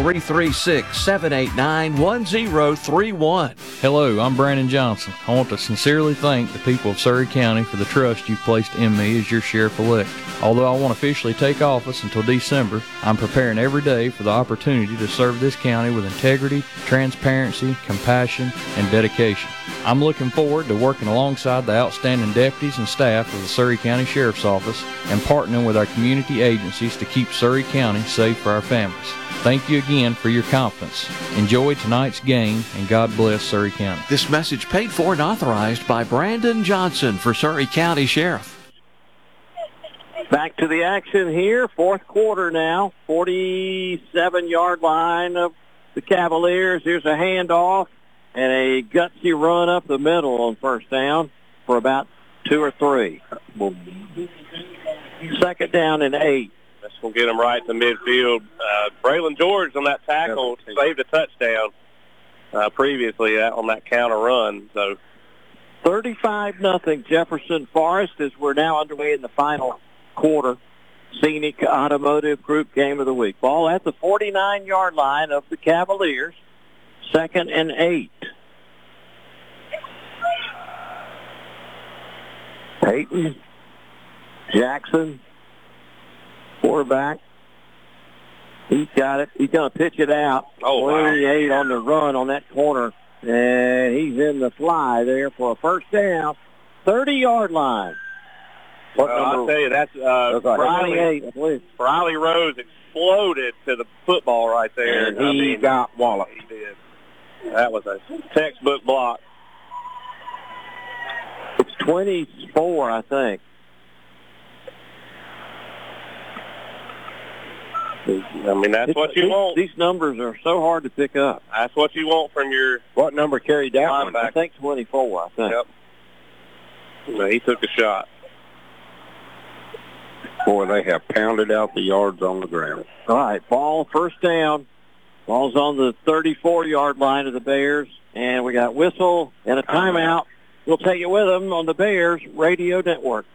336-789-1031. Hello, I'm Brandon Johnson. I want to sincerely thank the people of Surry County for the trust you've placed in me as your sheriff-elect. Although I won't officially take office until December, I'm preparing every day for the opportunity to serve this county with integrity, transparency, compassion, and dedication. I'm looking forward to working alongside the outstanding deputies and staff of the Surry County Sheriff's Office and partnering with our community agencies to keep Surry County safe for our families. Thank you again for your confidence. Enjoy tonight's game, and God bless Surry County. This message paid for and authorized by Brandon Johnson for Surry County Sheriff. Back to the action here, fourth quarter now, 47-yard line of the Cavaliers. Here's a handoff and a gutsy run up the middle on first down for about 2 or 3. Second down and 8. That's going to get them right in the midfield. Braylon George on that tackle saved a touchdown previously on that counter run. So 35-0 Jefferson Forest as we're now underway in the final quarter. Scenic Automotive Group Game of the Week. Ball at the 49-yard line of the Cavaliers. Second and 8. Peyton, Jackson, quarterback. He's got it. He's going to pitch it out. 28 on the run on that corner. And he's in the fly there for a first down. 30-yard line. I'll tell you, that's Riley Rose exploded to the football right there. And he got walloped. He did. That was a textbook block. It's 24, I think. I mean, that's what you want. These numbers are so hard to pick up. That's what you want from your... What number carried that one? I think 24, I think. Yep. No, he took a shot. Boy, they have pounded out the yards on the ground. All right, ball first down. Ball's on the 34-yard line of the Bears, and we got whistle and a timeout. We'll take it with them on the Bears Radio Network.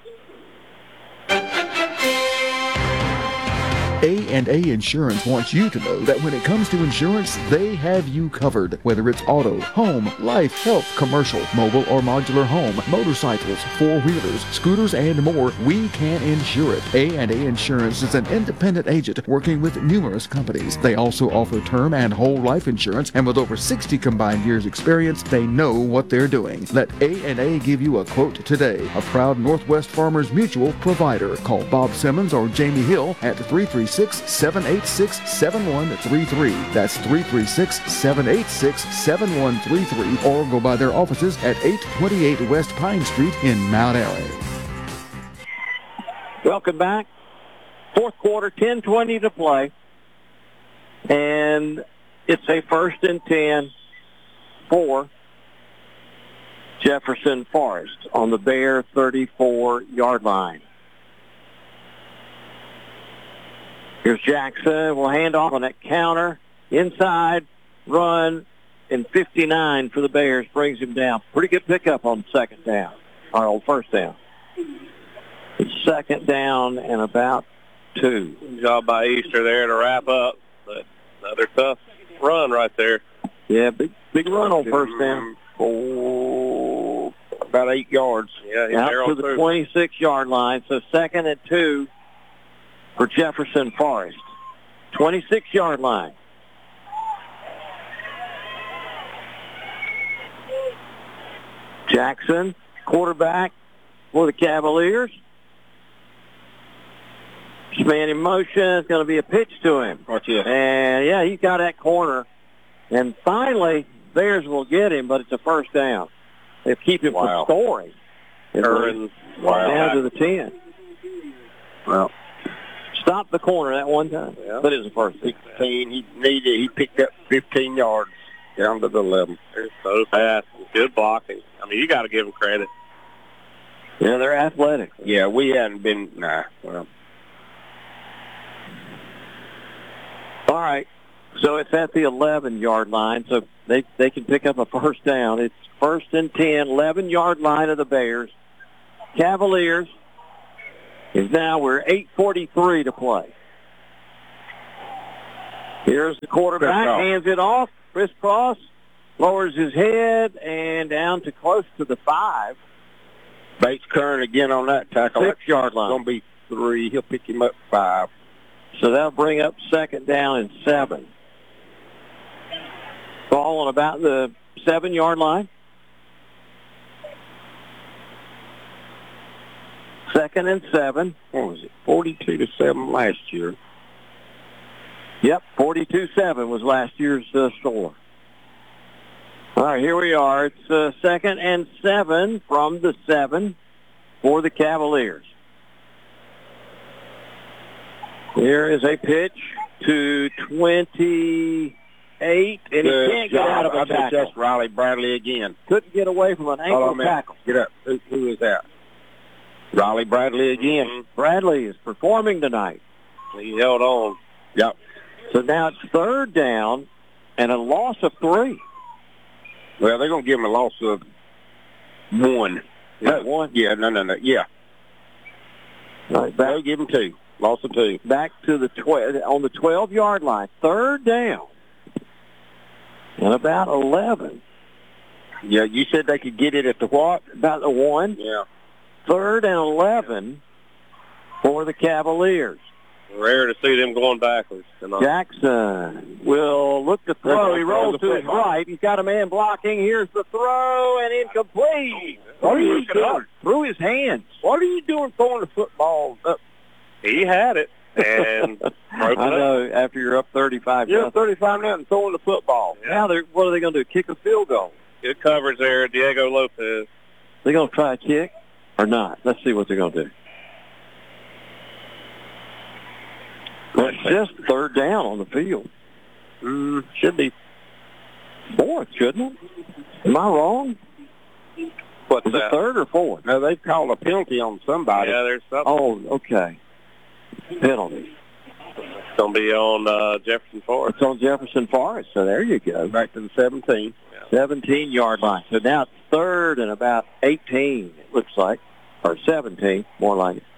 A&A Insurance wants you to know that when it comes to insurance, they have you covered. Whether it's auto, home, life, health, commercial, mobile or modular home, motorcycles, four-wheelers, scooters, and more, we can insure it. A&A Insurance is an independent agent working with numerous companies. They also offer term and whole life insurance, and with over 60 combined years experience, they know what they're doing. Let A&A give you a quote today. A proud Northwest Farmers Mutual provider. Call Bob Simmons or Jamie Hill at 336-786-7133. That's 336-786-7133, or go by their offices at 828 West Pine Street in Mount Airy. Welcome back. Fourth quarter, 10:20 to play. And it's a first and 10 for Jefferson Forest on the Bear 34-yard line. Here's Jackson. We'll hand off on that counter. Inside, run, and 59 for the Bears brings him down. Pretty good pickup on second down, or on first down. It's second down and about 2. Good job by Easter there to wrap up. But another tough run right there. Yeah, big run on first down. Oh, about 8 yards. Yeah, out to the 26-yard line. So second and 2 for Jefferson Forest. 26-yard line. Jackson, quarterback for the Cavaliers. Man in motion. It's going to be a pitch to him. And, yeah, he's got that corner. And finally, Bears will get him, but it's a first down. They keep him from scoring. Down to the 10. Well, stopped the corner that one time, but it was a first. 16. He picked up 15 yards down to the 11. They're so fast. Good blocking. I mean, you got to give them credit. Yeah, they're athletic. Yeah, we hadn't been. Well. All right. So it's at the 11-yard line, so they can pick up a first down. It's first and 10, 11-yard line of the Bears. Cavaliers is now, we're 8:43 to play. Here's the quarterback, hands it off, crisscross, lowers his head, and down to close to the 5. Bates Kern again on that tackle. 6-yard line. Going to be 3. He'll pick him up 5. So that'll bring up 2nd down and 7. Ball on about the 7-yard line. 2nd and 7. What was it? 42-7 last year. Yep, 42-7 was last year's score. All right, here we are. It's 2nd and 7 from the 7 for the Cavaliers. Here is a pitch to 28, and he can't get out of a tackle. That's Riley Bradley again. Couldn't get away from an ankle tackle. Get up. Who is that? Riley Bradley again. Mm-hmm. Bradley is performing tonight. He held on. Yep. So now it's 3rd down and a loss of 3. Well, they're going to give him a loss of 1. No, 1? Yeah, no. Yeah. All right, They'll give him 2. Loss of 2. Back to the on the 12-yard line. 3rd down. And about 11. Yeah, you said they could get it at the what? About the 1. Yeah. 3rd and 11 for the Cavaliers. Rare to see them going backwards tonight. Jackson will look to throw. He rolls to his right. He's got a man blocking. Here's the throw, and incomplete. What are you doing? Through his hands. What are you doing throwing the football up? He had it, and broke it I know, up. after you're up 35. You're 35 now and throwing the football. Now, what are they going to do, kick a field goal? Good coverage there, Diego Lopez. They going to try a kick or not? Let's see what they're going to do. It's just 3rd down on the field. Should be 4th, shouldn't it? Am I wrong? What's Is that? it 3rd or 4th? No, they've called a penalty on somebody. Yeah, there's something. Oh, okay. Penalty. It's going to be on Jefferson Forest. It's on Jefferson Forest, so there you go. Back to the 17. 17-yard line. So now it's 3rd and about 18, it looks like, or 17, more like it.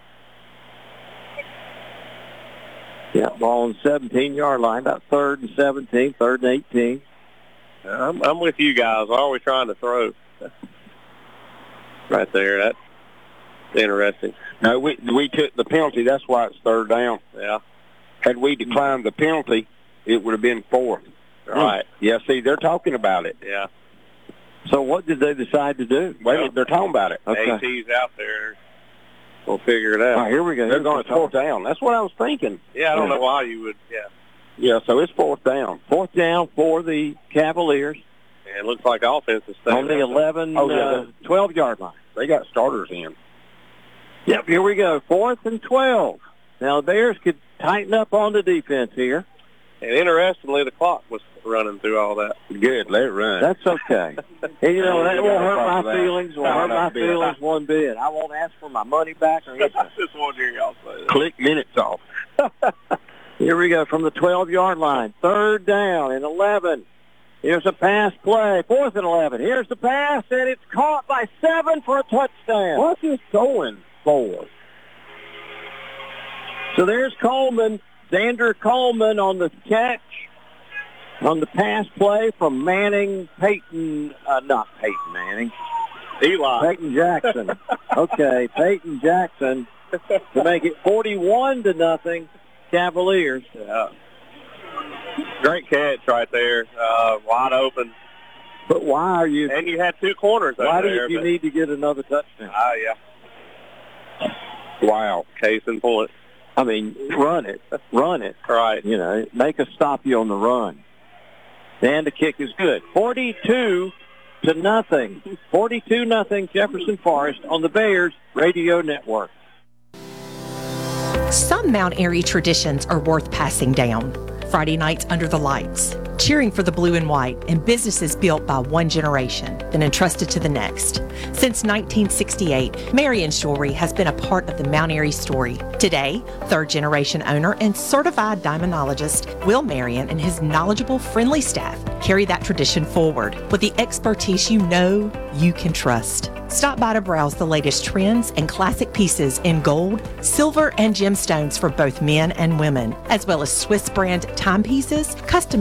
Yeah, ball on the 17-yard line, about 3rd and 17, 3rd and 18. I'm with you guys. I'm always trying to throw. Right there. That's interesting. No, we took the penalty. That's why it's 3rd down. Yeah. Had we declined the penalty, it would have been 4th. Right. Yeah, see, they're talking about it. Yeah. So what did they decide to do? Wait, they're talking about it. Okay. AT's out there. We'll figure it out. All right, here we go. They're going to 4th down. That's what I was thinking. Yeah, I don't know why you would. Yeah. Yeah, so it's 4th down. 4th down for the Cavaliers And it looks like offense is staying. on the 11, 12-yard line. They got starters in. Yep, here we go. 4th and 12. Now the Bears could tighten up on the defense here. And interestingly, the clock was running through all that. Good, let it run. That's okay. And, you know, that won't hurt my feelings. Won't hurt my Not a bit. feelings one bit. I won't ask for my money back or anything. Just wanted to hear y'all say that. Click minutes off. Here we go from the 12-yard line. 3rd down and 11. Here's a pass play. 4th and 11. Here's the pass, and it's caught by 7 for a touchdown. What's this going for? So there's Coleman, Xander Coleman on the catch, on the pass play from Manning, not Peyton Manning. Eli. Peyton Jackson. Okay, Peyton Jackson to make it 41-0 Cavaliers. Yeah. Great catch right there. Wide open. But why are you? And you had 2 corners Why over do there. you need to get another touchdown? Yeah. Wow. Case in point. I mean, run it. Right. You know, make us stop you on the run. And the kick is good. 42-0. 42-0 Jefferson Forest on the Bears Radio Network. Some Mount Airy traditions are worth passing down. Friday nights under the lights, cheering for the blue and white, and businesses built by one generation, then entrusted to the next. Since 1968, Marion's Jewelry has been a part of the Mount Airy story. Today, third-generation owner and certified diamondologist Will Marion and his knowledgeable, friendly staff carry that tradition forward with the expertise you know you can trust. Stop by to browse the latest trends and classic pieces in gold, silver, and gemstones for both men and women, as well as Swiss brand timepieces, custom